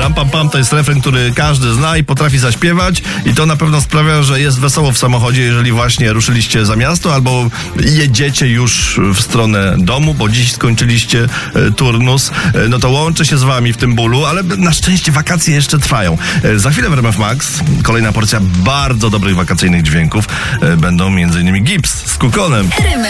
Ram pam pam to jest refren, który każdy zna i potrafi zaśpiewać i to na pewno sprawia, że jest wesoło w samochodzie, jeżeli właśnie ruszyliście za miasto albo jedziecie już w stronę domu, bo dziś skończyliście turnus. No to łączę się z wami w tym bólu, ale na szczęście wakacje jeszcze trwają. Za chwilę w RMF Max kolejna porcja bardzo dobrych wakacyjnych dźwięków. Będą m.in. Gibbs z Kukonem.